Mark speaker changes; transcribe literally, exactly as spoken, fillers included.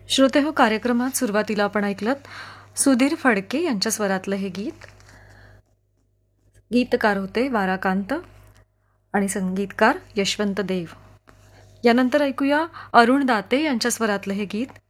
Speaker 1: श्रोते हो, कार्यक्रमात सुरुवातीला आपण ऐकलत सुधीर फडके यांच्या स्वरातलं हे गीत. गीतकार होते वाराकांत आणि संगीतकार यशवंत देव. यानंतर ऐकूया अरुण दाते यांच्या स्वरातलं हे गीत